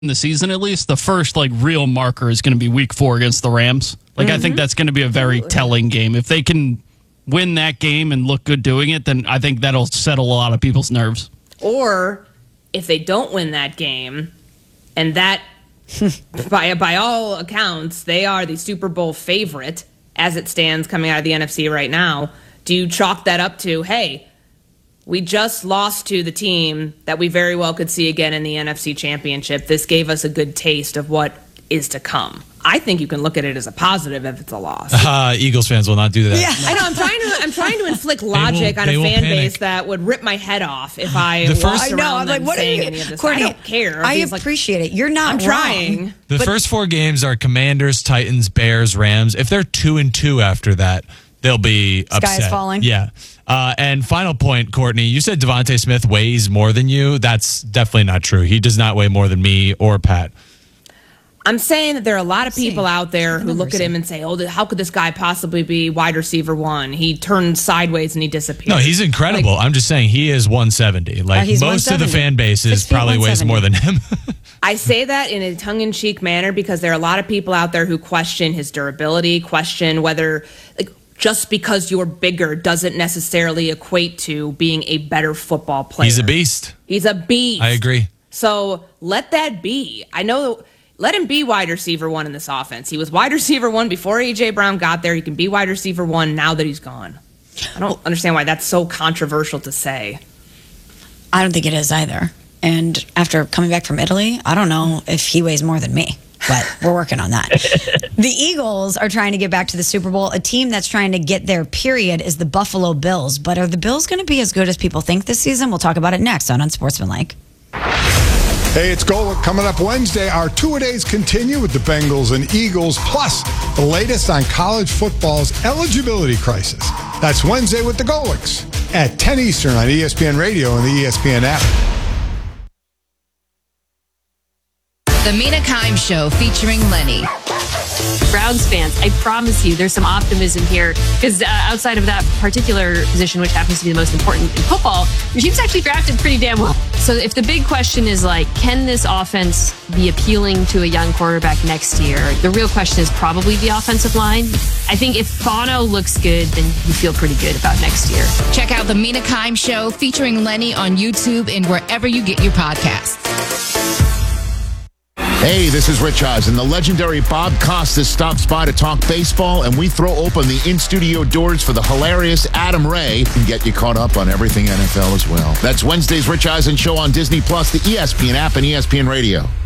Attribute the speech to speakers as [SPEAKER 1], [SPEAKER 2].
[SPEAKER 1] in the season, at least, the first real marker is going to be week 4 against the Rams. I think that's going to be a very telling game. If they can win that game and look good doing it, then I think that'll settle a lot of people's nerves.
[SPEAKER 2] Or if they don't win that game, and that, by all accounts, they are the Super Bowl favorite as it stands coming out of the NFC right now, do you chalk that up to, hey, we just lost to the team that we very well could see again in the NFC Championship. This gave us a good taste of what is to come. I think you can look at it as a positive if it's a loss.
[SPEAKER 3] Eagles fans will not do that.
[SPEAKER 2] Yeah, I know. I'm trying to inflict logic on a fan base that would rip my head off if I walked around them saying any of this.
[SPEAKER 4] Courtney,
[SPEAKER 2] I don't care.
[SPEAKER 4] I appreciate it. You're not
[SPEAKER 2] I'm trying.
[SPEAKER 4] wrong.
[SPEAKER 3] The first 4 games are Commanders, Titans, Bears, Rams. If they're 2-2 after that, they'll be upset.
[SPEAKER 4] Sky is falling.
[SPEAKER 3] Yeah. And final point, Courtney, you said Devontae Smith weighs more than you. That's definitely not true. He does not weigh more than me or Pat.
[SPEAKER 2] I'm saying that there are a lot of people out there who look at him and say, oh, how could this guy possibly be wide receiver 1? He turned sideways and he disappeared.
[SPEAKER 3] No, he's incredible. I'm just saying he is 170. Most of the fan base probably weighs more than him.
[SPEAKER 2] I say that in a tongue-in-cheek manner because there are a lot of people out there who question his durability, question whether just because you're bigger doesn't necessarily equate to being a better football player.
[SPEAKER 3] He's a beast.
[SPEAKER 2] He's a beast.
[SPEAKER 3] I agree.
[SPEAKER 2] So let that be. I know. Let him be wide receiver 1 in this offense. He was wide receiver 1 before A.J. Brown got there. He can be wide receiver 1 now that he's gone. I don't understand why that's so controversial to say.
[SPEAKER 4] I don't think it is either. And after coming back from Italy, I don't know if he weighs more than me, but we're working on that. The Eagles are trying to get back to the Super Bowl. A team that's trying to get there, period, is the Buffalo Bills. But are the Bills going to be as good as people think this season? We'll talk about it next on Unsportsmanlike.
[SPEAKER 5] Hey, it's Golic coming up Wednesday. Our two-a-days continue with the Bengals and Eagles, plus the latest on college football's eligibility crisis. That's Wednesday with the Golics at 10 Eastern on ESPN Radio and the ESPN app.
[SPEAKER 6] The Mina Kimes Show featuring Lenny.
[SPEAKER 7] Browns fans, I promise you there's some optimism here because outside of that particular position, which happens to be the most important in football, your team's actually drafted pretty damn well. So if the big question is can this offense be appealing to a young quarterback next year? The real question is probably the offensive line. I think if Bono looks good, then you feel pretty good about next year.
[SPEAKER 6] Check out the Mina Kimes Show featuring Lenny on YouTube and wherever you get your podcasts.
[SPEAKER 8] Hey, this is Rich Eisen. The legendary Bob Costas stops by to talk baseball, and we throw open the in-studio doors for the hilarious Adam Ray and get you caught up on everything NFL as well. That's Wednesday's Rich Eisen Show on Disney+, the ESPN app, and ESPN Radio.